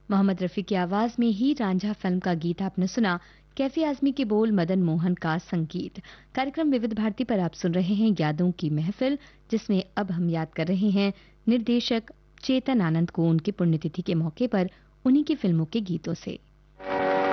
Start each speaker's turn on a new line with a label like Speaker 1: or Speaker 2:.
Speaker 1: मोहम्मद रफ़ी की आवाज में ही रांझा फिल्म का गीत आपने सुना। कैफी आजमी के बोल, मदन मोहन का संगीत। कार्यक्रम विविध भारती पर आप सुन रहे हैं यादों की महफिल, जिसमें अब हम याद कर रहे हैं निर्देशक चेतन आनंद को उनकी पुण्यतिथि के मौके पर उन्हीं की फिल्मों के गीतों से।